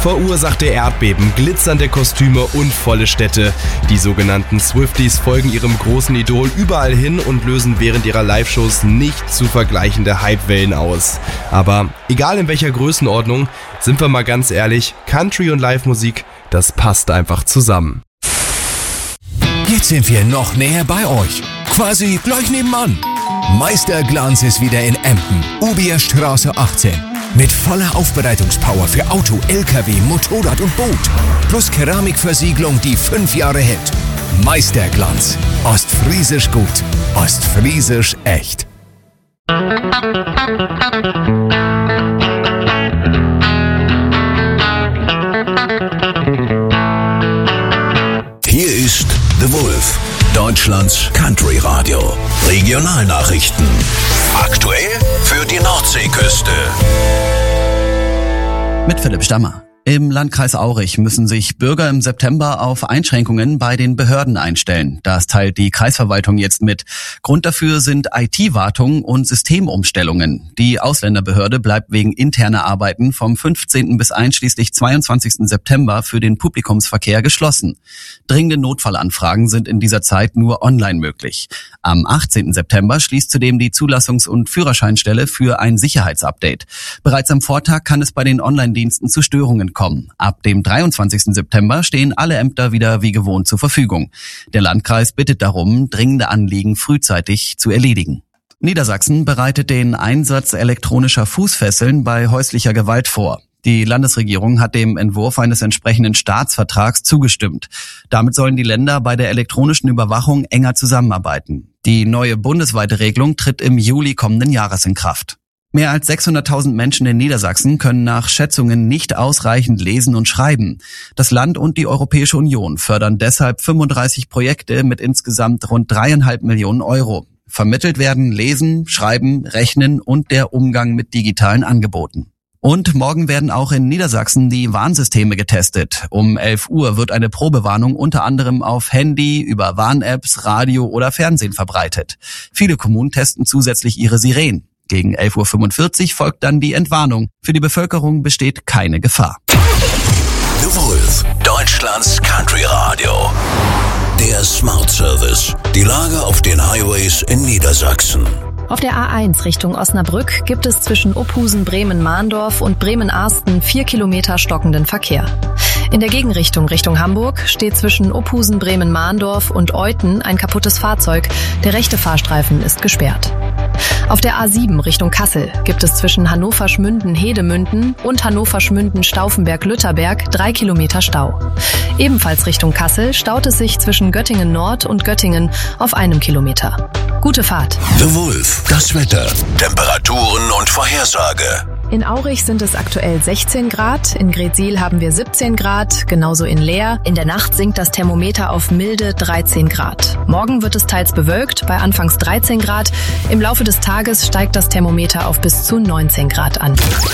verursachte Erdbeben, glitzernde Kostüme und volle Städte. Die sogenannten Swifties folgen ihrem großen Idol überall hin und lösen während ihrer Live-Shows nicht zu vergleichende Hypewellen aus. Aber egal in welcher Größenordnung, sind wir mal ganz ehrlich, Country und Live-Musik, das passt einfach zusammen. Jetzt sind wir noch näher bei euch. Quasi gleich nebenan. Meisterglanz ist wieder in Emden, Ubierstraße 18. Mit voller Aufbereitungspower für Auto, LKW, Motorrad und Boot. Plus Keramikversiegelung, die 5 Jahre hält. Meisterglanz. Ostfriesisch gut. Ostfriesisch echt. Hier ist The Wolf, Deutschlands Country Radio. Regionalnachrichten. Aktuell für die Nordseeküste. Mit Philipp Stammer. Im Landkreis Aurich müssen sich Bürger im September auf Einschränkungen bei den Behörden einstellen. Das teilt die Kreisverwaltung jetzt mit. Grund dafür sind IT-Wartung und Systemumstellungen. Die Ausländerbehörde bleibt wegen interner Arbeiten vom 15. bis einschließlich 22. September für den Publikumsverkehr geschlossen. Dringende Notfallanfragen sind in dieser Zeit nur online möglich. Am 18. September schließt zudem die Zulassungs- und Führerscheinstelle für ein Sicherheitsupdate. Bereits am Vortag kann es bei den Online-Diensten zu Störungen kommen. Ab dem 23. September stehen alle Ämter wieder wie gewohnt zur Verfügung. Der Landkreis bittet darum, dringende Anliegen frühzeitig zu erledigen. Niedersachsen bereitet den Einsatz elektronischer Fußfesseln bei häuslicher Gewalt vor. Die Landesregierung hat dem Entwurf eines entsprechenden Staatsvertrags zugestimmt. Damit sollen die Länder bei der elektronischen Überwachung enger zusammenarbeiten. Die neue bundesweite Regelung tritt im Juli kommenden Jahres in Kraft. Mehr als 600.000 Menschen in Niedersachsen können nach Schätzungen nicht ausreichend lesen und schreiben. Das Land und die Europäische Union fördern deshalb 35 Projekte mit insgesamt rund 3,5 Millionen Euro. Vermittelt werden Lesen, Schreiben, Rechnen und der Umgang mit digitalen Angeboten. Und morgen werden auch in Niedersachsen die Warnsysteme getestet. Um 11 Uhr wird eine Probewarnung unter anderem auf Handy, über Warn-Apps, Radio oder Fernsehen verbreitet. Viele Kommunen testen zusätzlich ihre Sirenen. Gegen 11.45 Uhr folgt dann die Entwarnung. Für die Bevölkerung besteht keine Gefahr. The Wolf, Deutschlands Country Radio. Der Smart Service. Die Lage auf den Highways in Niedersachsen. Auf der A1 Richtung Osnabrück gibt es zwischen Ophusen, Bremen-Mahndorf und Bremen-Arsten 4 Kilometer stockenden Verkehr. In der Gegenrichtung Richtung Hamburg steht zwischen Ophusen, Bremen-Mahndorf und Euthen ein kaputtes Fahrzeug. Der rechte Fahrstreifen ist gesperrt. Auf der A7 Richtung Kassel gibt es zwischen Hannover-Schmünden-Hedemünden und Hannover-Schmünden-Stauffenberg-Lütterberg 3 Kilometer Stau. Ebenfalls Richtung Kassel staut es sich zwischen Göttingen Nord und Göttingen auf 1 Kilometer. Gute Fahrt. The Wolf, das Wetter, Temperaturen und Vorhersage. In Aurich sind es aktuell 16 Grad, in Greetsiel haben wir 17 Grad, genauso in Leer. In der Nacht sinkt das Thermometer auf milde 13 Grad. Morgen wird es teils bewölkt, bei anfangs 13 Grad. Im Laufe des Tages steigt das Thermometer auf bis zu 19 Grad an.